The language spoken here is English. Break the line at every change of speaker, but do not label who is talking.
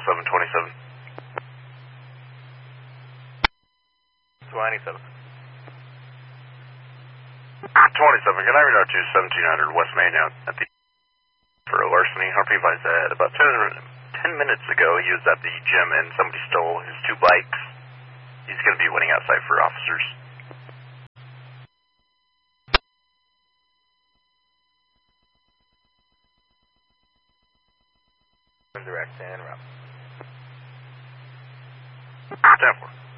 727. 27. 27, can I read out to 1700 West Main out at the for a larceny? Harpy advised that about 10 minutes ago he was at the gym and somebody stole his 2 bikes. He's going to be waiting outside for officers. Direct and route. 10-4.